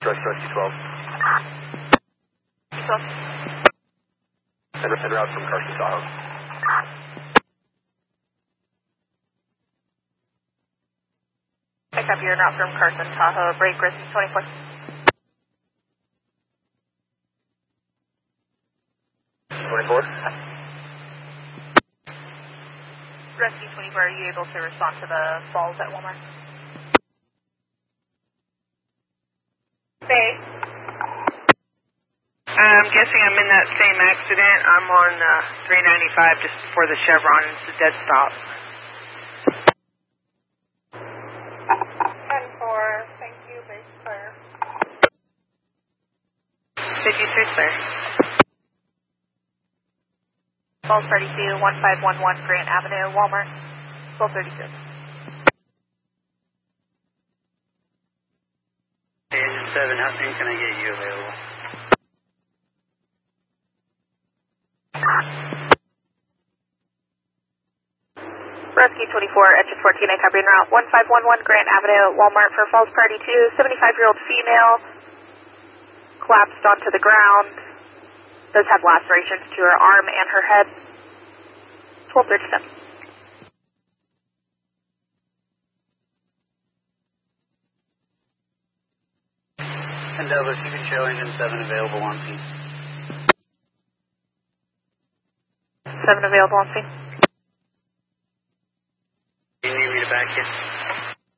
Rescue 12. 12. En route from Carson Tahoe. Pick up your route from Carson Tahoe. Break Rescue 24. Rescue 24, are you able to respond to the falls at Walmart? Bay. I'm guessing I'm in that same accident. I'm on 395 just before the Chevron. It's a dead stop. 10-4, thank you, base clear. 53 clear. Falls 32, 1511 Grant Avenue, Walmart. Falls 36. Engine 7, how soon can I get you available? Rescue 24, engine 14, I copy en route 1511 Grant Avenue, Walmart for Falls Party 2, 75-year-old female, collapsed onto the ground, does have lacerations to her arm and her head. 1237. And Douglas, you can show engine 7 available on scene. 7 available on scene. Do you need me to back you?